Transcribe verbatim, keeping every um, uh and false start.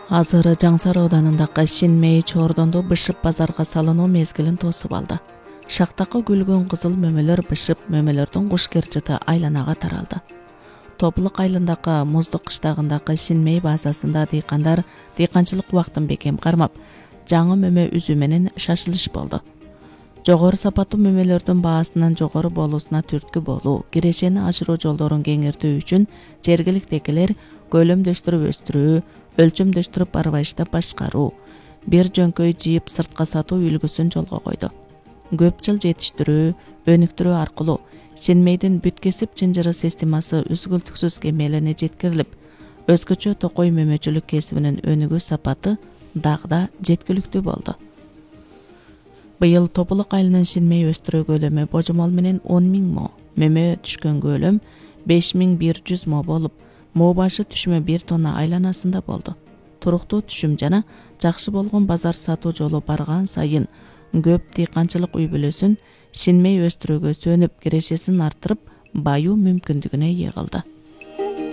Азыр Жаңсар ауданындагы Шинмей чордонду бышып базарга салынуу мезгилин тосуп алды. Шактакы гүлгөн кызыл мөмөлөр бышып, мөмөлөрдүн куш-керчити айланага таралды. Топлук айылындагы Муздук кыштагындагы Шинмей базасында дыйкандар дыйканчылык убактын бекем кармап, жаңы мөмө үзүү менен шашылыш болду. Жогору сапаттуу мөмөлөрдүн баасынын жогору болуусуна түрткү болуу, кирешени ашыруу жолдорун кеңиртүү үчүн жергиликтегилер көлөмдөштүрүп өстүрүү, өлчөмдөштүрүп барбайчтап башкаруу, бир жөнкөй жыйып сыртка сатуу үлгүсүн жолго койду. Көп жыл жетиштирүү, өнүктүрүү аркылуу Шинмейдин бүт кесип чынжыры системасы үзгүлтүксүз кемелине жеткирилип, өзгөчө токой мөмөчүлүк кесибинин өнүгүү сапаты дагы да жеткиликтүү болду. Быйыл Топулук айылынын Шинмей өстүрүү көлөмү божомол менен он миң мо, мөмө түшкөн көлөм беш миң бир жүз мо болуп, мо башы түшмө бир тонна айланасында болду. Туруктуу түшүм жана жакшы болгон базар сатуу жолу барган сайын көп дыйканчылык үй бүлөсүн Шинмей өстүрүүгө сөнүп, кирешесин арттырып, баюу мүмкүндүгүнө ээ кылды.